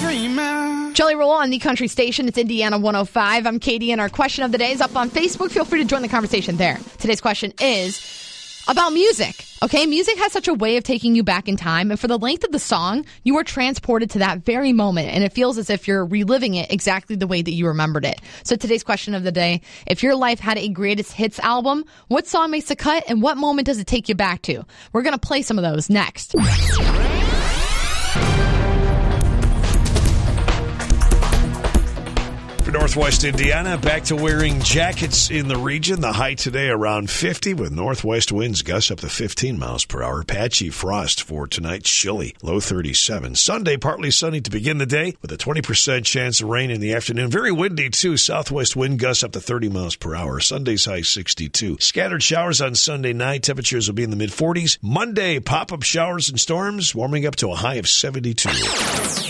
dreaming. Jelly Roll on the Country Station. It's Indiana 105. I'm Katie, and our question of the day is up on Facebook. Feel free to join the conversation there. Today's question is about music. Okay, music has such a way of taking you back in time, and for the length of the song, you are transported to that very moment, and it feels as if you're reliving it exactly the way that you remembered it. So today's question of the day, if your life had a greatest hits album, what song makes the cut, and what moment does it take you back to? We're going to play some of those next. For Northwest Indiana, back to wearing jackets in the region. The high today around 50 with northwest winds gusts up to 15 miles per hour. Patchy frost for tonight, chilly, low 37. Sunday, partly sunny to begin the day with a 20% chance of rain in the afternoon. Very windy, too. Southwest wind gusts up to 30 miles per hour. Sunday's high 62. Scattered showers on Sunday night. Temperatures will be in the mid-40s. Monday, pop-up showers and storms, warming up to a high of 72.